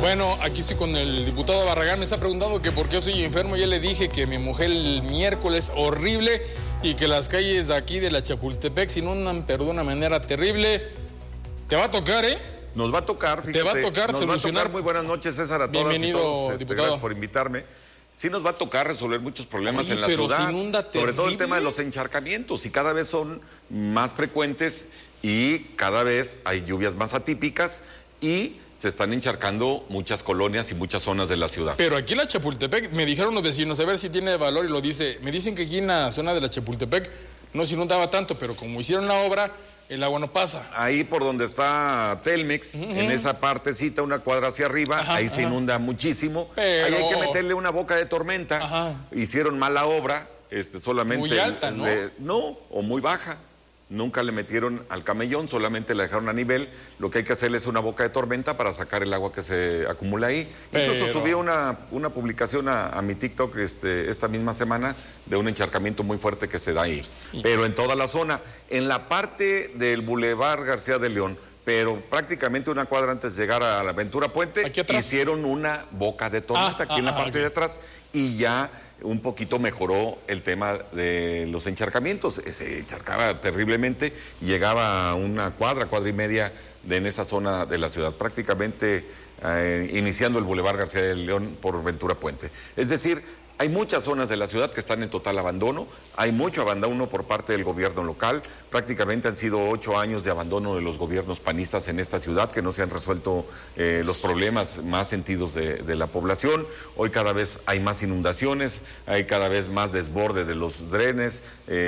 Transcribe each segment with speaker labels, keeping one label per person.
Speaker 1: Bueno, aquí estoy con el diputado Barragán. Me está preguntando que por qué soy enfermo. Ya le dije que me mojé el miércoles horrible y que las calles de aquí de la Chapultepec se inundan, pero de una manera terrible. Te va a tocar, ¿eh?
Speaker 2: Nos va a tocar, fíjate.
Speaker 1: Te va a tocar solucionar.
Speaker 2: Muy buenas noches, César, a todas
Speaker 1: Bienvenido,
Speaker 2: y todos.
Speaker 1: diputado.
Speaker 2: Gracias por invitarme. Sí nos va a tocar resolver muchos problemas en la
Speaker 1: pero
Speaker 2: ciudad,
Speaker 1: se inunda
Speaker 2: sobre todo el
Speaker 1: terrible.
Speaker 2: tema de los encharcamientos, y cada vez son más frecuentes y cada vez hay lluvias más atípicas y se están encharcando muchas colonias y muchas zonas de la ciudad.
Speaker 1: Pero aquí en la Chapultepec, me dijeron los vecinos, a ver si tiene valor y lo dice. Me dicen que aquí en la zona de la Chapultepec no se inundaba tanto, pero como hicieron la obra, el agua no pasa.
Speaker 2: Ahí por donde está Telmex, en esa partecita, una cuadra hacia arriba, ahí se inunda muchísimo.
Speaker 1: Pero...
Speaker 2: ahí hay que meterle una boca de tormenta. Hicieron mala obra, solamente...
Speaker 1: Muy alta, ¿no?
Speaker 2: No, o muy baja. Nunca le metieron al camellón, solamente la dejaron a nivel. Lo que hay que hacerle es una boca de tormenta para sacar el agua que se acumula ahí. Incluso subí una publicación a mi TikTok esta misma semana de un encharcamiento muy fuerte que se da ahí. Pero en toda la zona, en la parte del Boulevard García de León, pero prácticamente una cuadra antes de llegar a la Ventura Puente, hicieron una boca de tormenta aquí en la parte de atrás y ya un poquito mejoró el tema de los encharcamientos. Se encharcaba terriblemente y llegaba a una cuadra y media en esa zona de la ciudad, prácticamente iniciando el Boulevard García de León por Ventura Puente. Es decir, hay muchas zonas de la ciudad que están en total abandono, hay mucho abandono por parte del gobierno local, prácticamente han sido 8 años de abandono de los gobiernos panistas en esta ciudad que no se han resuelto los problemas más sentidos de la población. Hoy cada vez hay más inundaciones, hay cada vez más desborde de los drenes,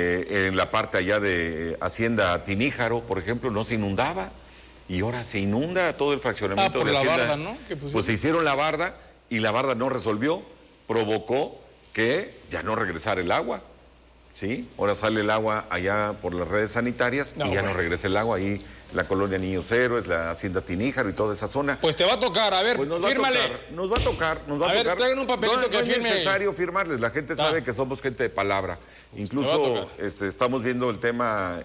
Speaker 2: en la parte allá de Hacienda Tiníjaro, por ejemplo, no se inundaba y ahora se inunda todo el fraccionamiento
Speaker 1: por
Speaker 2: de
Speaker 1: la
Speaker 2: Hacienda.
Speaker 1: barda, ¿no?
Speaker 2: Pues se hicieron la barda y la barda no resolvió, provocó que ya no regresara el agua, ¿sí? Ahora sale el agua allá por las redes sanitarias y ya no regresa el agua. Ahí la colonia Niño Cero, es la Hacienda Tiníjaro y toda esa zona.
Speaker 1: Pues te va a tocar, a ver,
Speaker 2: pues
Speaker 1: fírmale.
Speaker 2: Nos va a tocar.
Speaker 1: A ver, traigan un papelito que firme.
Speaker 2: No es necesario firmarles, la gente sabe que somos gente de palabra. Incluso estamos viendo el tema,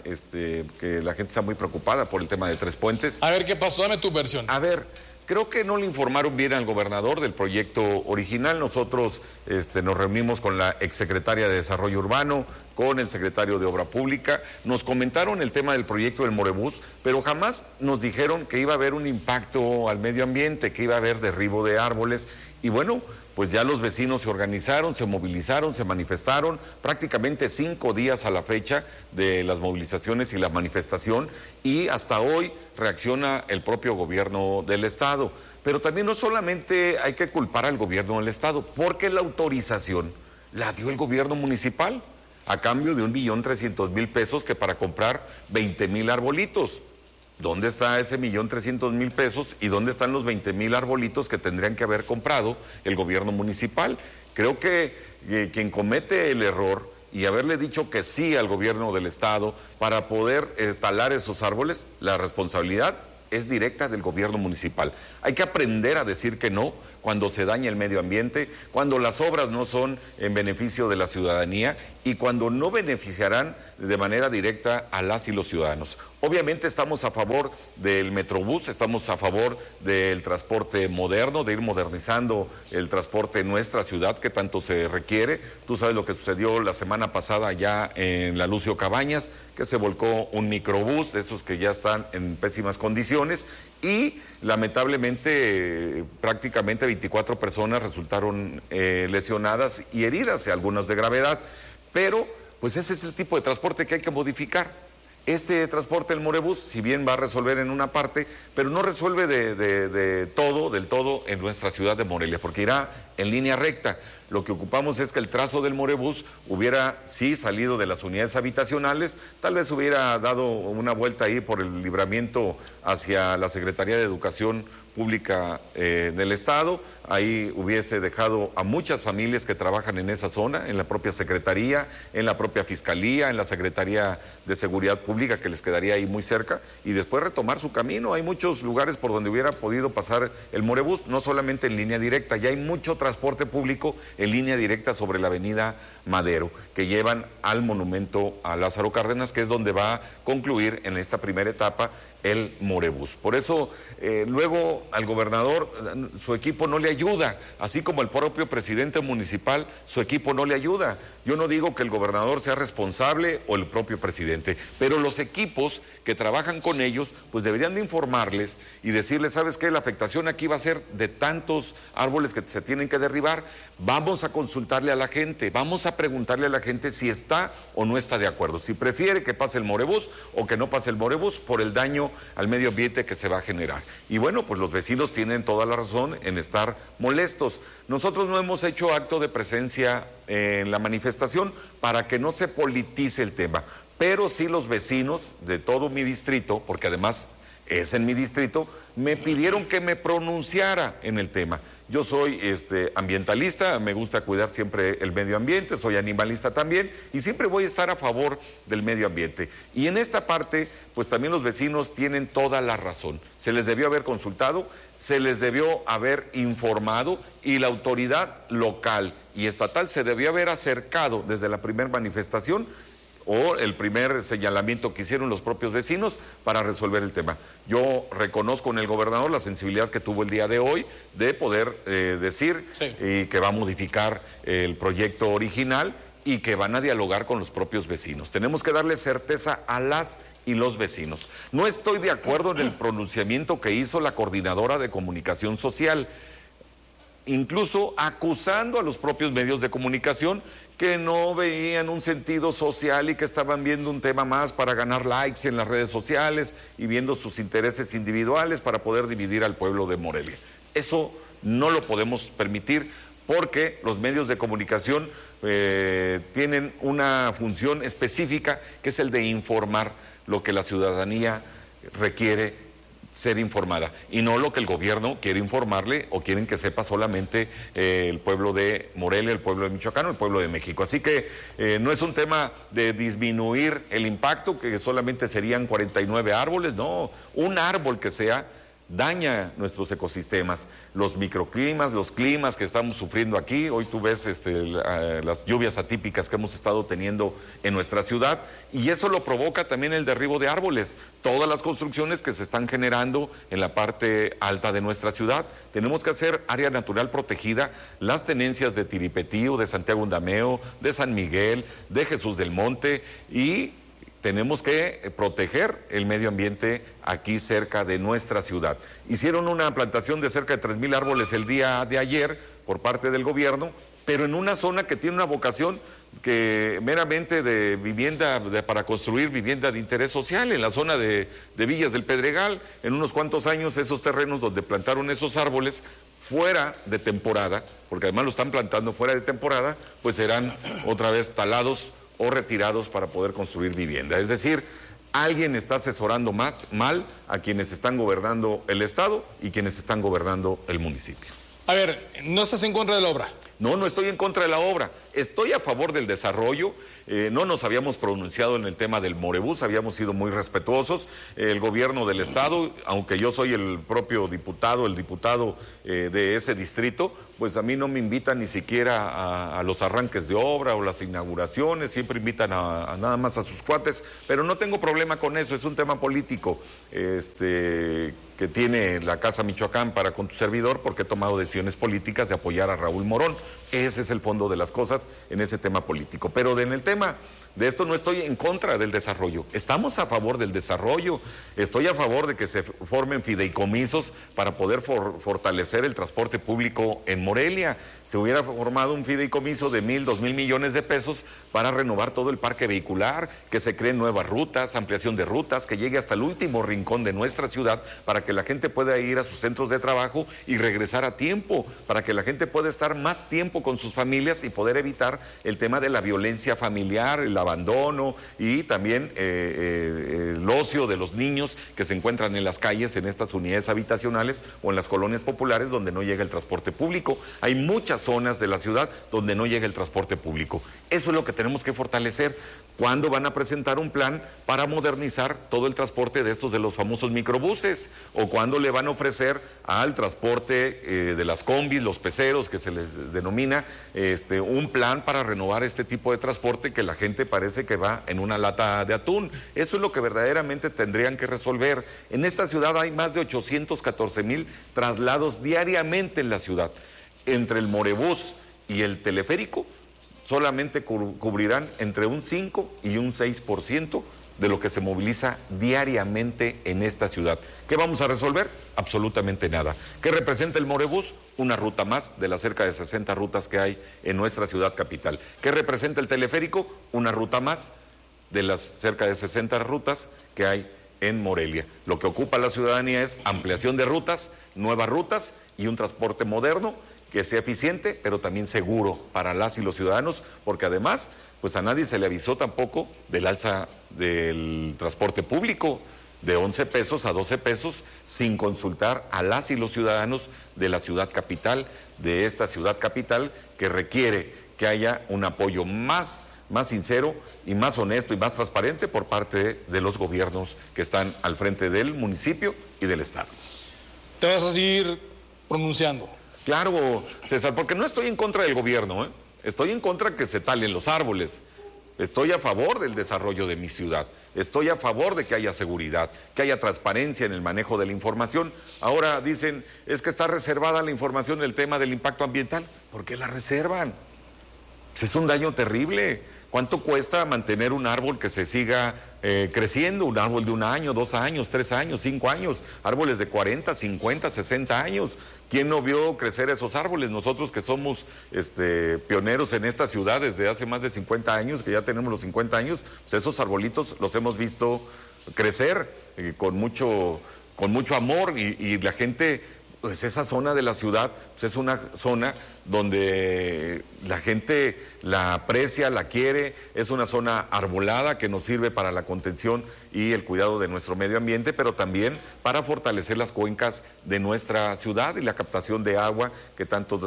Speaker 2: que la gente está muy preocupada por el tema de Tres Puentes.
Speaker 1: A ver, ¿qué pasó? Dame tu versión.
Speaker 2: A ver, creo que no le informaron bien al gobernador del proyecto original. Nosotros nos reunimos con la exsecretaria de Desarrollo Urbano, con el secretario de Obra Pública. Nos comentaron el tema del proyecto del Morebús, pero jamás nos dijeron que iba a haber un impacto al medio ambiente, que iba a haber derribo de árboles. Y bueno, pues ya los vecinos se organizaron, se movilizaron, se manifestaron, prácticamente 5 días a la fecha de las movilizaciones y la manifestación, y hasta hoy reacciona el propio gobierno del estado. Pero también no solamente hay que culpar al gobierno del estado, porque la autorización la dio el gobierno municipal, a cambio de 1.300.000 pesos que para comprar 20,000 arbolitos. ¿Dónde está ese 1.300.000 pesos y dónde están los 20,000 arbolitos que tendrían que haber comprado el gobierno municipal? Creo que quien comete el error y haberle dicho que sí al gobierno del estado para poder talar esos árboles, la responsabilidad es directa del gobierno municipal. Hay que aprender a decir que no cuando se daña el medio ambiente, cuando las obras no son en beneficio de la ciudadanía y cuando no beneficiarán de manera directa a las y los ciudadanos. Obviamente estamos a favor del Metrobús, estamos a favor del transporte moderno, de ir modernizando el transporte en nuestra ciudad que tanto se requiere. Tú sabes lo que sucedió la semana pasada allá en la Lucio Cabañas, que se volcó un microbús de esos que ya están en pésimas condiciones y lamentablemente prácticamente 24 personas resultaron lesionadas y heridas, algunas de gravedad, pero pues ese es el tipo de transporte que hay que modificar. Este transporte, el Morebús, si bien va a resolver en una parte, pero no resuelve del todo en nuestra ciudad de Morelia, porque irá en línea recta. Lo que ocupamos es que el trazo del Morebús hubiera, sí, salido de las unidades habitacionales, tal vez hubiera dado una vuelta ahí por el libramiento hacia la Secretaría de Educación Pública del Estado, ahí hubiese dejado a muchas familias que trabajan en esa zona, en la propia Secretaría, en la propia Fiscalía, en la Secretaría de Seguridad Pública, que les quedaría ahí muy cerca, y después retomar su camino. Hay muchos lugares por donde hubiera podido pasar el Morebús, no solamente en línea directa, ya hay mucho transporte público en línea directa sobre la avenida Madero, que llevan al monumento a Lázaro Cárdenas, que es donde va a concluir en esta primera etapa el Morebús. Por eso luego al gobernador su equipo no le ayuda, así como el propio presidente municipal, su equipo no le ayuda. Yo no digo que el gobernador sea responsable o el propio presidente, pero los equipos que trabajan con ellos pues deberían de informarles y decirles, ¿sabes qué? La afectación aquí va a ser de tantos árboles que se tienen que derribar. Vamos a consultarle a la gente, vamos a preguntarle a la gente si está o no está de acuerdo, si prefiere que pase el Morebús o que no pase el Morebús por el daño al medio ambiente que se va a generar. Y bueno, pues los vecinos tienen toda la razón en estar molestos. Nosotros no hemos hecho acto de presencia en la manifestación para que no se politice el tema, pero sí los vecinos de todo mi distrito, porque además es en mi distrito, me pidieron que me pronunciara en el tema. Yo soy ambientalista, me gusta cuidar siempre el medio ambiente, soy animalista también y siempre voy a estar a favor del medio ambiente. Y en esta parte, pues también los vecinos tienen toda la razón. Se les debió haber consultado, se les debió haber informado y la autoridad local y estatal se debió haber acercado desde la primera manifestación o el primer señalamiento que hicieron los propios vecinos para resolver el tema. Yo reconozco en el gobernador la sensibilidad que tuvo el día de hoy de poder decir que va a modificar el proyecto original y que van a dialogar con los propios vecinos. Tenemos que darle certeza a las y los vecinos. No estoy de acuerdo en el pronunciamiento que hizo la coordinadora de comunicación social, incluso acusando a los propios medios de comunicación que no veían un sentido social y que estaban viendo un tema más para ganar likes en las redes sociales y viendo sus intereses individuales para poder dividir al pueblo de Morelia. Eso no lo podemos permitir porque los medios de comunicación tienen una función específica que es el de informar lo que la ciudadanía requiere ser informada y no lo que el gobierno quiere informarle o quieren que sepa solamente el pueblo de Morelia, el pueblo de Michoacán o el pueblo de México. Así que no es un tema de disminuir el impacto, que solamente serían 49 árboles, no, un árbol que sea daña nuestros ecosistemas, los microclimas, los climas que estamos sufriendo aquí. Hoy tú ves las lluvias atípicas que hemos estado teniendo en nuestra ciudad y eso lo provoca también el derribo de árboles, todas las construcciones que se están generando en la parte alta de nuestra ciudad. Tenemos que hacer área natural protegida, las tenencias de Tiripetío, de Santiago Undameo, de San Miguel, de Jesús del Monte y tenemos que proteger el medio ambiente aquí cerca de nuestra ciudad. Hicieron una plantación de cerca de 3,000 árboles el día de ayer por parte del gobierno, pero en una zona que tiene una vocación que meramente de vivienda, para construir vivienda de interés social, en la zona de Villas del Pedregal. En unos cuantos años esos terrenos donde plantaron esos árboles fuera de temporada, porque además lo están plantando fuera de temporada, pues serán otra vez talados o retirados para poder construir vivienda. Es decir, alguien está asesorando mal a quienes están gobernando el Estado y quienes están gobernando el municipio.
Speaker 1: A ver, ¿no estás en contra de la obra?
Speaker 2: No estoy en contra de la obra, estoy a favor del desarrollo. No nos habíamos pronunciado en el tema del Morebús, habíamos sido muy respetuosos. El gobierno del Estado, aunque yo soy el propio diputado, de ese distrito, pues a mí no me invitan ni siquiera a los arranques de obra o las inauguraciones, siempre invitan a nada más a sus cuates, pero no tengo problema con eso, es un tema político que tiene la Casa Michoacán para con tu servidor, porque he tomado decisiones políticas de apoyar a Raúl Morón. Ese es el fondo de las cosas en ese tema político. Pero en el tema de esto no estoy en contra del desarrollo. Estamos a favor del desarrollo. Estoy a favor de que se formen fideicomisos para poder fortalecer el transporte público en Morelia. Se hubiera formado un fideicomiso de 1,000, 2,000 millones de pesos para renovar todo el parque vehicular, que se creen nuevas rutas, ampliación de rutas, que llegue hasta el último rincón de nuestra ciudad para que la gente pueda ir a sus centros de trabajo y regresar a tiempo, para que la gente pueda estar más tiempo con sus familias y poder evitar el tema de la violencia familiar, el abandono y también el ocio de los niños que se encuentran en las calles, en estas unidades habitacionales o en las colonias populares donde no llega el transporte público. Hay muchas zonas de la ciudad donde no llega el transporte público. Eso es lo que tenemos que fortalecer. ¿Cuándo van a presentar un plan para modernizar todo el transporte de estos de los famosos microbuses? ¿O cuándo le van a ofrecer al transporte de las combis, los peceros que se les denomina, un plan para renovar este tipo de transporte que la gente parece que va en una lata de atún? Eso es lo que verdaderamente tendrían que resolver. En esta ciudad hay más de 814,000 traslados diariamente en la ciudad. Entre el Morebús y el teleférico solamente cubrirán entre un 5 y un 6% de lo que se moviliza diariamente en esta ciudad. ¿Qué vamos a resolver? Absolutamente nada. ¿Qué representa el Morebús? Una ruta más de las cerca de 60 rutas que hay en nuestra ciudad capital. ¿Qué representa el teleférico? Una ruta más de las cerca de 60 rutas que hay en Morelia. Lo que ocupa la ciudadanía es ampliación de rutas, nuevas rutas y un transporte moderno que sea eficiente, pero también seguro para las y los ciudadanos, porque además, pues a nadie se le avisó tampoco del alza del transporte público de 11 pesos a 12 pesos, sin consultar a las y los ciudadanos de la ciudad capital, de esta ciudad capital, que requiere que haya un apoyo más sincero y más honesto y más transparente por parte de los gobiernos que están al frente del municipio y del estado.
Speaker 1: Te vas a seguir pronunciando.
Speaker 2: Claro, César, porque no estoy en contra del gobierno, estoy en contra que se talen los árboles. Estoy a favor del desarrollo de mi ciudad, estoy a favor de que haya seguridad, que haya transparencia en el manejo de la información. Ahora dicen, es que está reservada la información del tema del impacto ambiental. ¿Por qué la reservan? Pues es un daño terrible. ¿Cuánto cuesta mantener un árbol que se siga creciendo? Un árbol de 1 año, 2 años, 3 años, 5 años, árboles de 40, 50, 60 años. ¿Quién no vio crecer esos árboles? Nosotros que somos pioneros en esta ciudad desde hace más de 50 años, que ya tenemos los 50 años, pues esos arbolitos los hemos visto crecer con mucho amor y la gente, pues esa zona de la ciudad, pues es una zona donde la gente la aprecia, la quiere, es una zona arbolada que nos sirve para la contención y el cuidado de nuestro medio ambiente, pero también para fortalecer las cuencas de nuestra ciudad y la captación de agua que tanto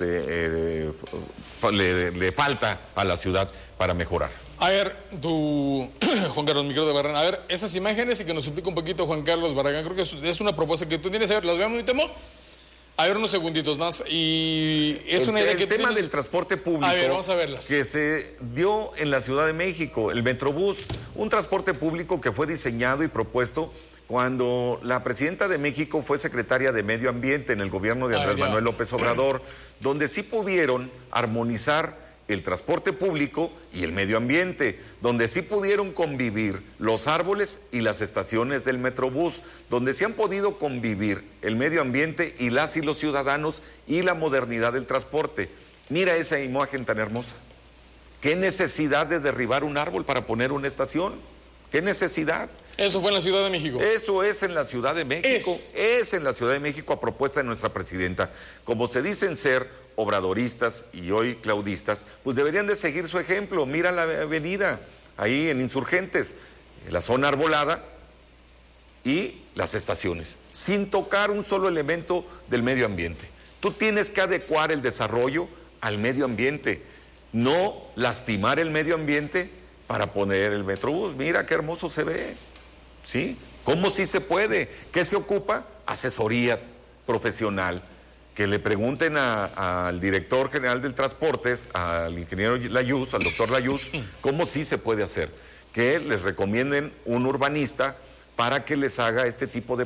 Speaker 2: le falta a la ciudad para mejorar.
Speaker 1: A ver, Juan Carlos Miguel de Barragán, a ver, esas imágenes y que nos explique un poquito Juan Carlos Barragán, creo que es una propuesta que tú tienes, a ver, ¿las veamos, mi temo? A ver, unos segunditos más, y es una idea que...
Speaker 2: El tema del transporte público,
Speaker 1: a ver, vamos a verlas,
Speaker 2: que se dio en la Ciudad de México, el Metrobús, un transporte público que fue diseñado y propuesto cuando la presidenta de México fue secretaria de Medio Ambiente en el gobierno de Andrés Manuel López Obrador, donde sí pudieron armonizar el transporte público y el medio ambiente, donde sí pudieron convivir los árboles y las estaciones del Metrobús, donde sí han podido convivir el medio ambiente y las y los ciudadanos y la modernidad del transporte. Mira esa imagen tan hermosa. ¿Qué necesidad de derribar un árbol para poner una estación? ¿Qué necesidad?
Speaker 1: Eso fue en la Ciudad de México.
Speaker 2: Eso es en la Ciudad de México. Es en la Ciudad de México a propuesta de nuestra presidenta. Como se dicen ser obradoristas y hoy claudistas, pues deberían de seguir su ejemplo. Mira la avenida, ahí en Insurgentes, la zona arbolada y las estaciones, sin tocar un solo elemento del medio ambiente. Tú tienes que adecuar el desarrollo al medio ambiente, no lastimar el medio ambiente para poner el Metrobús. Mira qué hermoso se ve, ¿sí? ¿Cómo sí se puede? ¿Qué se ocupa? Asesoría profesional. Que le pregunten al director general del Transportes, al ingeniero Layuz, al doctor Layuz, cómo sí se puede hacer. Que les recomienden un urbanista para que les haga este tipo de